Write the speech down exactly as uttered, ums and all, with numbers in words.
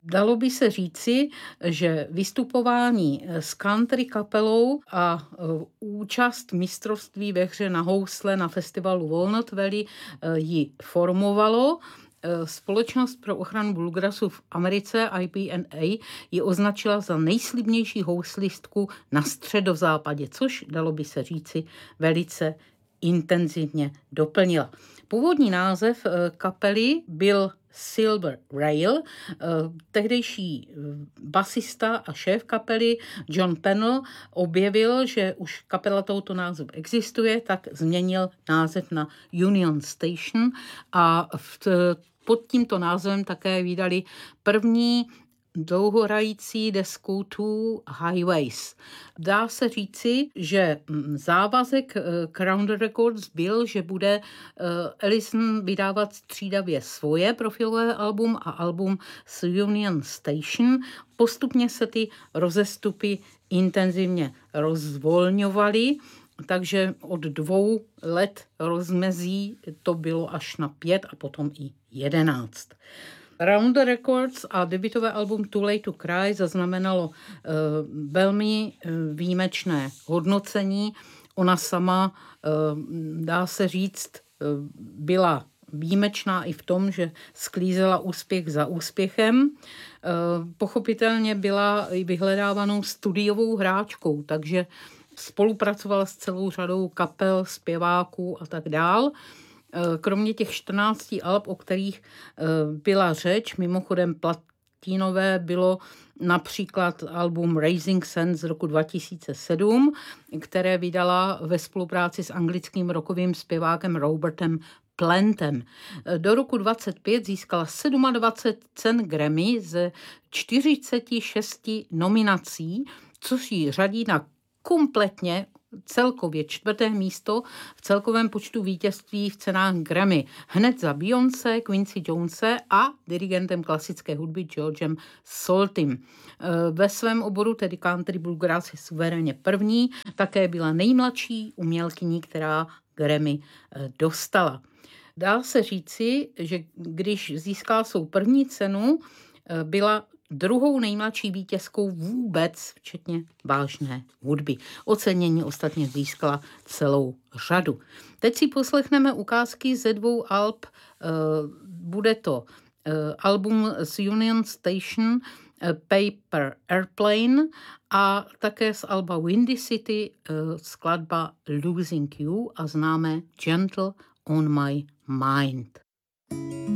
Dalo by se říci, že vystupování s country kapelou a účast v mistrovství ve hře na housle na festivalu Walnut Valley ji formovalo. Společnost pro ochranu bluegrassu v Americe I P N A ji označila za nejslibnější houslistku na středozápadě, což dalo by se říci velice intenzivně doplnila. Původní název kapely byl Silver Rail. Tehdejší basista a šéf kapely John Pennell objevil, že už kapela touto název existuje, tak změnil název na Union Station a v, pod tímto názvem také vydali první dlouhohrající desku Two Highways. Dá se říci, že závazek Crown Records byl, že bude Allison vydávat střídavě svoje profilové album a album s Union Station. Postupně se ty rozestupy intenzivně rozvolňovaly, takže od dvou let rozmezí to bylo až na pět a potom i jedenáct. Round the Records a debutové album Too Late to Cry zaznamenalo uh, velmi uh, výjimečné hodnocení. Ona sama, uh, dá se říct, uh, byla výjimečná i v tom, že sklízela úspěch za úspěchem. Uh, pochopitelně byla i vyhledávanou studiovou hráčkou, takže spolupracovala s celou řadou kapel, zpěváků a tak dál. Kromě těch čtrnácti alb, o kterých byla řeč, mimochodem platinové bylo například album Raising Sun z roku dva tisíce sedm, které vydala ve spolupráci s anglickým rockovým zpěvákem Robertem Plantem. Do roku dvacet pět získala dvacet sedm cen Grammy ze čtyřicet šest nominací, což ji řadí na kompletně celkově čtvrté místo v celkovém počtu vítězství v cenách Grammy. Hned za Beyoncé, Quincy Jonese a dirigentem klasické hudby Georgem Soltym. Ve svém oboru, tedy country bluegrass, je suverénně první. Také byla nejmladší umělkyní, která Grammy dostala. Dá se říci, že když získala svou první cenu, byla druhou nejmladší vítězkou vůbec, včetně vážné hudby. Ocenění ostatně získala celou řadu. Teď si poslechneme ukázky ze dvou alb. Bude to album z Union Station Paper Airplane a také z alba Windy City skladba Losing You a známé Gentle on My Mind.